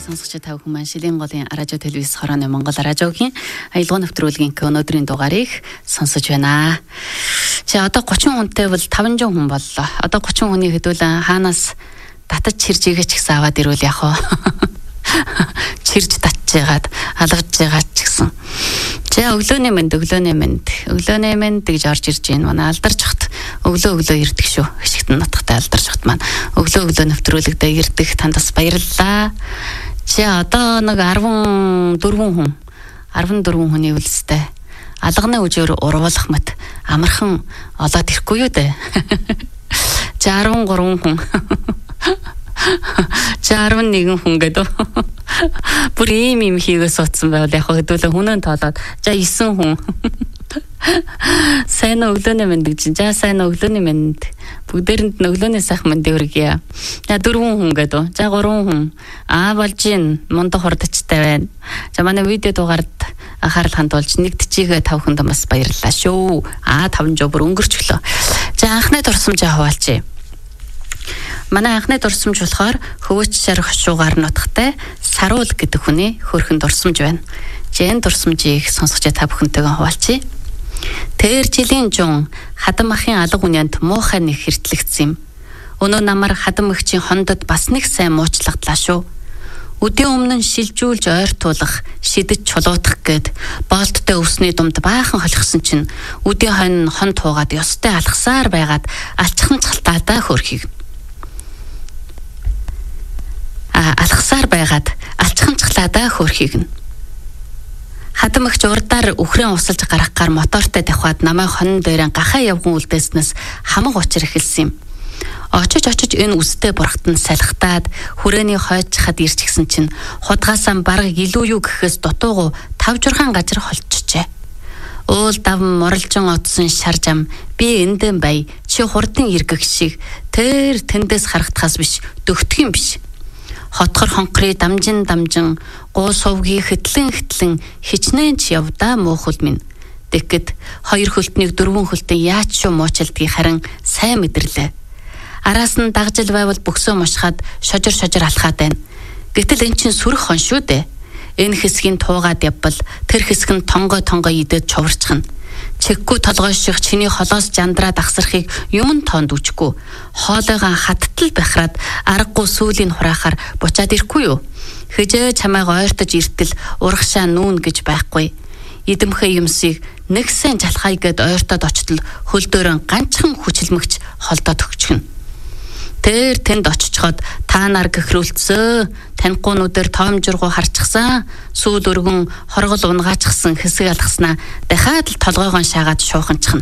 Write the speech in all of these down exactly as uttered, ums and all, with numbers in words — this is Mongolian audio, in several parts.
Сонсогч та бүхэн маань Шилийн голын радио телевиз хорооны Монгол радиогийн аялал нэвтрүүлгийн өнөөдрийн дугаарыг сонсож байна. За одоо гучин хүнтэй бол таван зуун хүн боллоо. Одоо гучин хүний хэдүүлэн хаанаас татаж чирж игээч гэсэн аваад ирвэл яг хоо чирж татж яагаад алгаж байгаа ч гэсэн. За өглөөний мэнд өглөөний мэнд өглөөний мэнд гэж орж ирж байна. Манай алдарч хот өглөө өглөө ирдэг шүү. Хишигтэн нутагтай алдарч хот маань өглөө өглөө нэвтрүүлэгдээ ирдэг. Танд бас баярлалаа. За одоо нэг арван дөрвөн хүн арван дөрвөн хүний үлстэй алганы үжээр урвуулах мэт амархан олоод ирэхгүй юу дээ. За арван гурван хүн За арван нэгэн хүн гэдэг. Бүр ийм юм хийгээ суудсан байвал яг хэдүүлээ хүнэн тоолоод за есөн хүн. Сайн өглөөний мэнд гэж. За сайн өглөөний мэнд. Бүгдээрэнд өглөөний сайхан мэндийг хүргье. За дөрвөн хүн гэдэг. За гурван хүн. Аа болж гин мундаг хурдчтай байна. За манай видео дугаард анхаарал хандуулж нэгдчихээ тав хүнд бас баярлалаа шүү. Аа таван жоо бүр өнгөрчлөө. За анхны дурсамжаа хуваалцъя. Манай анхны дурсамж болохоор хөвөч шар хошуугаар нутагтай Саруул гэдэг хүний хөөрхөн дурсамж байна. Жин дурсамжийг сонсогч та бүхэнтэйгээ хуваалцъя. Тэр жилийн жун хадам ахын алга үнэнд муухай нэг хэртлэгдсэн юм. Өнөө намар хадам эгчийн хондод бас нэг сайн муучлагдлаа шүү. Өдийн өмнө шилжүүлж ойртуулах, шидэж чулуутах гээд боолттой өвсний думд баахан холихсон чинь өдийн хойно хон туугаад ёстой алхасаар байгаад алчхан цалтаадаа хөөрхийг. Алхасаар байгаад алчханцглаадаа хөөрхийг нь. Хадам эгч урдаар өхрэн усалж гаргахаар мотортой давхаад намайг хонон дээрээ гахаа явган үлдээснээс хамаг учир эхэлсэн юм. Очиж очиж энэ үстэй бургатан салхитаад хүрээний хойчхад ирч гисэн чинь худгаасаа бараг илүү юу гэхээс дутуугу тав жургаан газар холчжээ. Уул давн моролжин отсон шаржам би эндэн бай чи хурдын иргэх шиг тэр тэндээс харагдахаас биш дөгтөх юм биш. Хотгор хонхры дамжин дамжин гоо сувгийн хэтлэн хэтлэн хичнээн ч явдаа муухал минь. Тэгэхэд хоёр хөлтнийг дөрвөн хөлтөнд яаж шүү муучилдгийг харин сайн мэдэрлээ. Араас нь дагжил байвал бөксөө мушхаад шожир шожир алхаад байна. Гэтэл эн чинь сүрэх хон шүү дээ. Энэ хэсгийг туугаад явбал тэр хэсэг нь тонгой тонгой идээд чуварчхна. Чиггүй толгой шиг чиний холоос жандраа дагсархыг юм тоонд үчгүй. Хоолойгоо хаттал бахраад аргагүй сүүлийн хураахаар бучаад ирэхгүй юу? Хэжээ чамайг ойртож иртэл урагшаа нүүн гэж байхгүй. Идэмхэ юмсыг нэгсэн жалхай гэд ойртоод очтол хөл дөөрөн ганчхан хүчилмэгч холдоод өгчихнө. Тэр тэнд очичход та нар гэхрүүлцээ танхгуунуудаар тоомжиргуу харчихсан сүүл өргөн хоргол унгаачихсан хэсэг алгаснаа дахиад л толгойгоо шаагаад шууханчихна.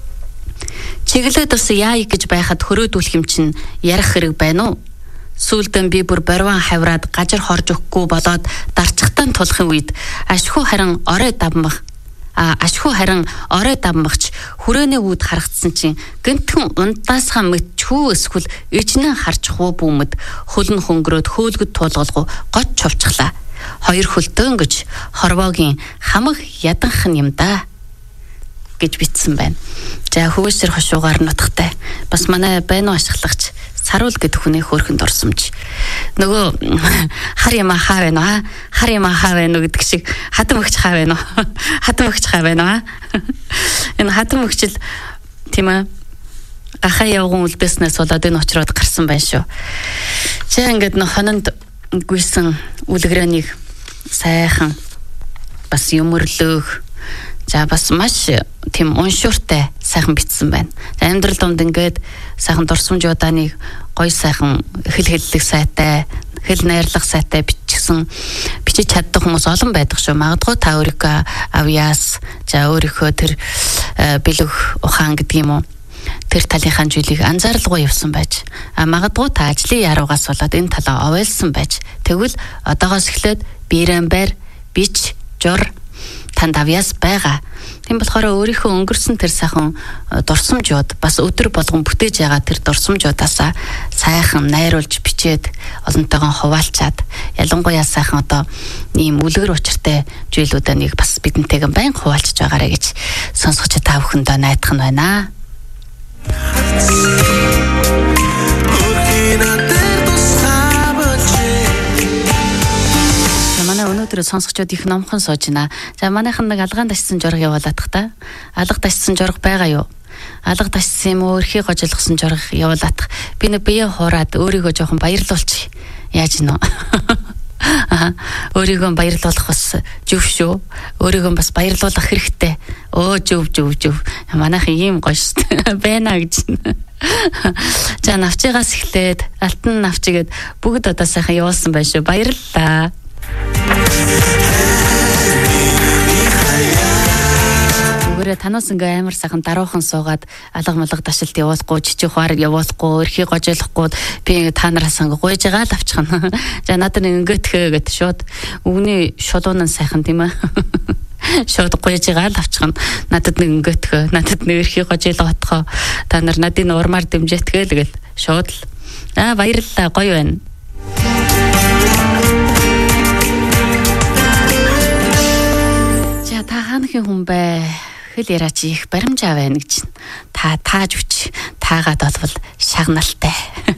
Чиглээд бас яа гэж байхад хөрөөдүүлэх юм чинь ярих хэрэг байна уу? Сүүлдэн би бүр борван хавраад гажир хорж өгөхгүй болоод дарчхтан тулахын үед ашгүй харин орой давмах А ашгүй харин орой давмагч хүрээний үүд харагдсан чинь гэнтхэн ундаасхаа мэдчүү эсвэл ижнэн харж хуу бүүмэд хөлн хөнгөрөөд хөөлгөд туулгалгүй гоч чувчглаа. Хоёр хөлтөн гэж хорвоогийн хамаг яданх нь юм да гэж бичсэн байна. За хөвөсөр хошуугаар нутагтай бас манай байна уу ашиглагч Саруул гэдэг хүний хөөрхөн дурсамж. Нөгөө хар юм хаа байна аа? Хар юм хаа байна уу гэдэг шиг хадам өгч хаа байна уу? Хадам өгч хаа байна аа? Энэ хадам өгчл тийм ээ. Гахаа явган үлдээснээс болоод энэ очроод гарсан байна шүү. За ингээд нөх хононд гүйсэн үлгэрээнийг сайхан бас юмөрлөөх. За бас маш тийм уншууртай сайхан бичсэн байна. Амьдрал донд ингээд сайхан дурсамжуудааныг гоё сайхан хэл хэллэг сайтай, хэл найрлах сайтай бичсэн бичиж чаддаг хүмүүс олон байдаг шүү. Магадгүй та өөрийнхөө авьяас, за өөрийнхөө тэр бэлэг ухаан гэдэг юм уу? Тэр талынхаа зүйлийг анзааралгүй явсан байж. А магадгүй та ажлын яруугаас болоод энэ талаа овойлсон байж. Тэгвэл одоогоос эхлээд биерэн байр, бич, жур танд авьяас байгаа. Тийм болохоор өөрийнхөө өнгөрсөн тэр сайхан дурсамжууд бас өдөр болгон бүтээж байгаа тэр дурсамжуудаасаа сайхан найруулж бичээд олонтойгоо хуваалцаад ялангуяа сайхан одоо ийм үлгэр учиртай зүйлүүдээ нэг бас бидэнтэйгэн байн хуваалцж байгаарэ гэж сонсогч та бүхэндээ найдах нь байна. өнөөдөр сонсогчдод их номхон сууж байна. За манайхан нэг алгаан ташсан жураг явуулаадах та. Алга ташсан жураг байгаа юу? Алга ташсан юм уу? Өрхий гожлгосон жураг явуулаадах. Би нэг бие хуураад өөрийгөө жоохон баярлуулчих. Яаж гинэ? Аа өөрийгөө баярлуулах бас зүв шүү. Өөрийгөө бас баярлуулах хэрэгтэй. Өө зүв зүв зүв. Манайхан ийм гоё шүү. Байна гэж. За навчигаас эхлээд алтан навчигээд бүгд одоо сайхан явуулсан байна шүү. Баярлалаа. Өөрөө танаас ингээ амар сайхан даруухан суугаад алга малга ташилт явуулахгүй, жижиг хуарыг явуулахгүй, өрхий гожоолохгүй би ингээ та нараас ингээ гуйж байгаа л авчихна. За надад ингээтхээ гэд шууд өвгний шулуун нь сайхан тийм ээ. Шууд гуйж байгаа л авчихна. Надад нэг ингээтхээ, надад нэг өрхий гожоолохоо та нар надын урмаар дэмжээтгэе л гэл шууд л. Аа баярлалаа, гоё байна. За та хаанхийн хүн бэ? Хэл яраач их баримжаа байна гэж та тааж үч таагаад болвол шагналтай.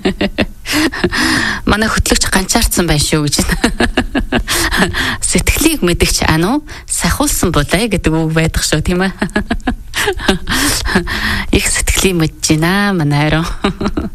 Манай хөтлөгч ганчаарцсан байна шүү гэж. Сэтгэлийг мэдгч ануу сахиулсан булаа гэдэг үг байдаг шүү тийм ээ. Их сэтгэлийг мэдж байна манай орой.